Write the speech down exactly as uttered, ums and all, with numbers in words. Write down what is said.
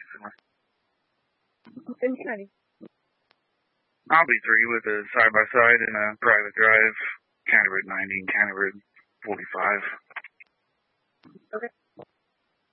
customer. Cincinnati. I'll be three with a side-by-side and a private drive, County Road ninety and County Road forty-five.